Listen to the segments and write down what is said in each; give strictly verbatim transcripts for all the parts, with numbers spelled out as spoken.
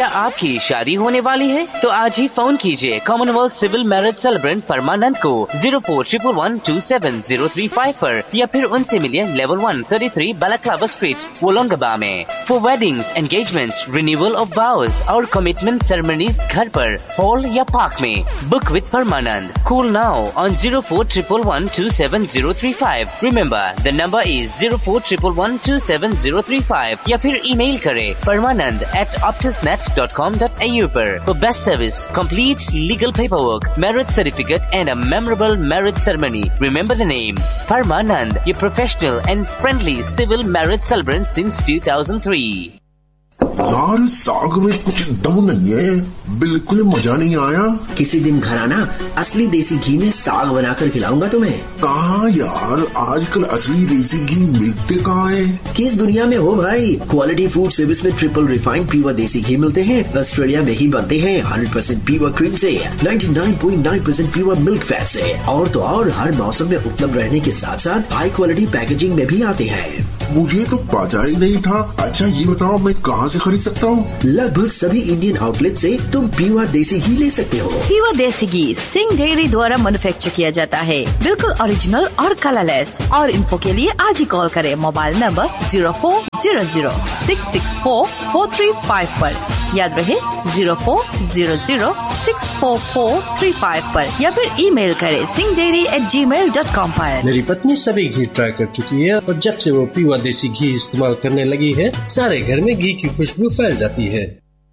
क्या आपकी शादी होने वाली है? तो आज ही फोन कीजिए कॉमनवेल्थ सिविल मैरिज सेलिब्रेंट परमानंद को zero four triple one two seven zero three five पर या फिर उनसे मिलिए level one thirty three balaclava street वोलोंगबा में। For weddings, engagements, renewal of वाउज और कमिटमेंट सेरेमनीज घर पर, हॉल या पार्क में। Book with Parmanand. Call now on zero four triple one two seven zero three five. Remember the number is zero four triple one two seven zero three five या फिर email करें परमानंद eight optusnet dot com dot a u पर। For best service, complete legal paperwork, marriage certificate and a memorable marriage ceremony. Remember the name, Parmanand, your professional and friendly civil marriage celebrant since two thousand three. यार साग में कुछ दम नहीं है, बिल्कुल मजा नहीं आया। किसी दिन घर आना, असली देसी घी में साग बनाकर खिलाऊंगा तुम्हें। कहाँ यार, आजकल असली देसी घी मिलते कहाँ है? किस दुनिया में हो भाई। क्वालिटी फूड सर्विस में ट्रिपल रिफाइंड प्योर देसी घी मिलते हैं। ऑस्ट्रेलिया में ही बनते हैं, हंड्रेड परसेंट प्योर क्रीम से, ninety nine point nine percent pure milk fat से। और तो और हर मौसम में उपलब्ध रहने के साथ साथ हाई क्वालिटी पैकेजिंग में भी आते हैं। मुझे तो पता ही नहीं था। अच्छा ये बताओ मैं कहाँ से खरीद सकता हूँ? लगभग सभी इंडियन आउटलेट से तुम प्योर देसी घी ले सकते हो। प्योर देसी घी सिंह डेयरी द्वारा मैन्युफैक्चर किया जाता है, बिल्कुल ओरिजिनल और कलरलेस। और इन्फो के लिए आज ही कॉल करें mobile number zero four zero zero six six four four three five पर। याद रहे zero four zero zero six four four three five पर या फिर ईमेल करें सिंह डेयरी एट जी मेल डॉट कॉम पर। मेरी पत्नी सभी घी ट्राई कर चुकी है और जब से वो प्योर देसी घी इस्तेमाल करने लगी है, सारे घर में घी की खुशबू फैल जाती है।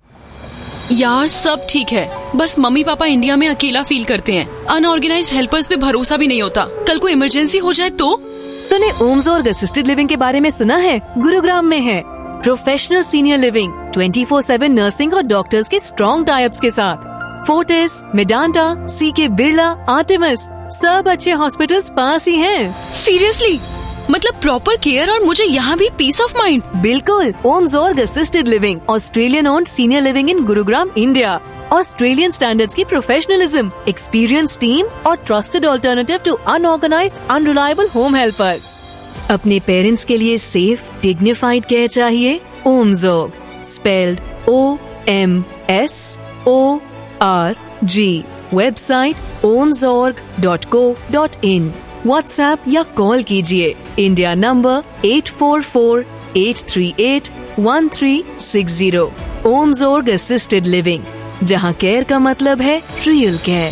यार सब ठीक है, बस मम्मी पापा इंडिया में अकेला फील करते हैं। अनऑर्गेनाइज्ड हेल्पर्स पे भरोसा भी नहीं होता। कल को इमरजेंसी हो जाए तो? तूने ओम्सोर्ग असिस्टेड लिविंग के बारे में सुना है? गुरुग्राम में है professional senior living, twenty four seven nursing और डॉक्टर्स के स्ट्रॉन्ग टाइप्स के साथ। फोर्टिस, मेडांटा, सीके बिरला, आर्टेमिस, सब अच्छे हॉस्पिटल्स पास ही हैं। सीरियसली? मतलब प्रॉपर केयर और मुझे यहाँ भी पीस ऑफ माइंड। बिल्कुल। ओम्सोर्ग assisted living, Australian owned senior living in Gurugram, India. Australian standards की प्रोफेशनलिज्म, एक्सपीरियंस टीम और trusted alternative to unorganised unreliable home helpers. अपने पेरेंट्स के लिए सेफ डिग्निफाइड केयर चाहिए? ओम्सोर्ग, spelled O M S O R G. Website ओम्सोर्ग dot co dot in. WhatsApp या call कीजिए India number eight four four eight three eight one three six zero. ओम्सोर्ग assisted living, जहां care का मतलब है real care.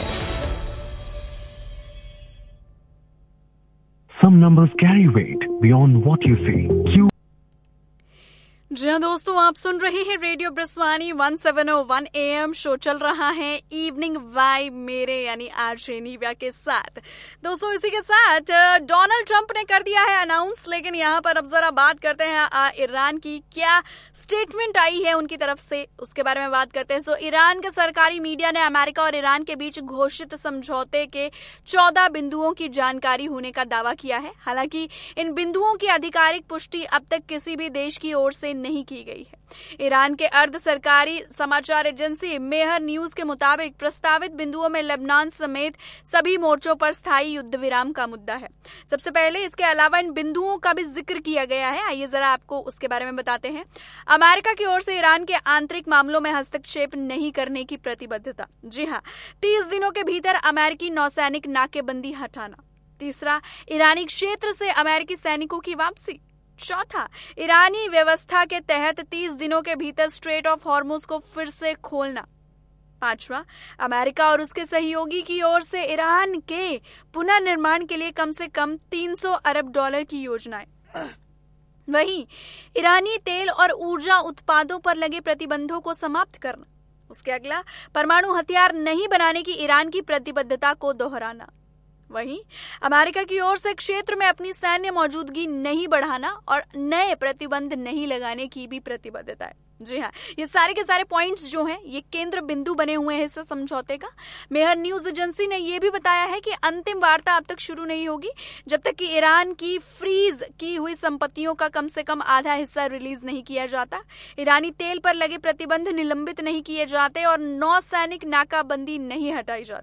Some numbers carry weight beyond what you see. Q- जी हाँ दोस्तों, आप सुन रहे हैं radio ब्रस्वानी one seven O one A M. Show चल रहा है इवनिंग वाइब मेरे यानी आरजे नीव्या के साथ। दोस्तों इसी के साथ डोनाल्ड ट्रंप ने कर दिया है अनाउंस, लेकिन यहाँ पर अब जरा बात करते हैं आ, ईरान की क्या स्टेटमेंट आई है उनकी तरफ से, उसके बारे में बात करते हैं। सो ईरान के सरकारी मीडिया ने अमेरिका और ईरान के बीच घोषित समझौते के चौदह बिंदुओं की जानकारी होने का दावा किया है। हालांकि इन बिंदुओं की आधिकारिक पुष्टि अब तक किसी भी देश की ओर से नहीं की गई है। ईरान के अर्ध सरकारी समाचार एजेंसी मेहर न्यूज के मुताबिक प्रस्तावित बिंदुओं में लेबनान समेत सभी मोर्चों पर स्थायी युद्ध विराम का मुद्दा है। सबसे पहले इसके अलावा इन बिंदुओं का भी जिक्र किया गया है। आइए जरा आपको उसके बारे में बताते हैं। अमेरिका की ओर से ईरान के आंतरिक मामलों में हस्तक्षेप नहीं करने की प्रतिबद्धता। जी हाँ, तीस दिनों के भीतर अमेरिकी नौसैनिक नाकेबंदी हटाना। तीसरा, ईरानी क्षेत्र से अमेरिकी सैनिकों की वापसी। चौथा, ईरानी व्यवस्था के तहत तीस दिनों के भीतर स्ट्रेट ऑफ हॉर्मुज को फिर से खोलना। पांचवा, अमेरिका और उसके सहयोगी की ओर से ईरान के पुनर्निर्माण के लिए कम से कम तीन सौ अरब डॉलर की योजनाएं। वहीं ईरानी तेल और ऊर्जा उत्पादों पर लगे प्रतिबंधों को समाप्त करना। उसके अगला, परमाणु हथियार नहीं बनाने की ईरान की प्रतिबद्धता को दोहराना। वहीं अमेरिका की ओर से क्षेत्र में अपनी सैन्य मौजूदगी नहीं बढ़ाना और नए प्रतिबंध नहीं लगाने की भी प्रतिबद्धता है। जी हाँ, ये सारे के सारे पॉइंट्स जो हैं ये केंद्र बिंदु बने हुए हैं इस समझौते का। मेहर न्यूज एजेंसी ने ये भी बताया है कि अंतिम वार्ता अब तक शुरू नहीं होगी जब तक कि ईरान की फ्रीज की हुई संपत्तियों का कम से कम आधा हिस्सा रिलीज नहीं किया जाता, ईरानी तेल पर लगे प्रतिबंध निलंबित नहीं किए जाते और नौसैनिक नाकाबंदी नहीं हटाई जाती।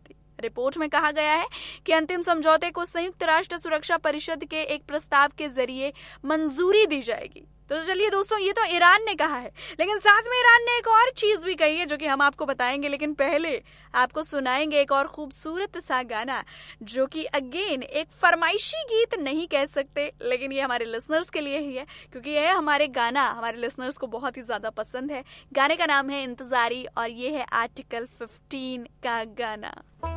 रिपोर्ट में कहा गया है कि अंतिम समझौते को संयुक्त राष्ट्र सुरक्षा परिषद के एक प्रस्ताव के जरिए मंजूरी दी जाएगी। तो चलिए दोस्तों, ये तो ईरान ने कहा है, लेकिन साथ में ईरान ने एक और चीज भी कही है जो कि हम आपको बताएंगे। लेकिन पहले आपको सुनाएंगे एक और खूबसूरत सा गाना जो कि अगेन एक फरमाइशी गीत नहीं कह सकते, लेकिन ये हमारे लिसनर्स के लिए ही है, क्योंकि ये हमारे गाना हमारे लिसनर्स को बहुत ही ज्यादा पसंद है। गाने का नाम है इंतजारी और ये है आर्टिकल फिफ्टीन का गाना।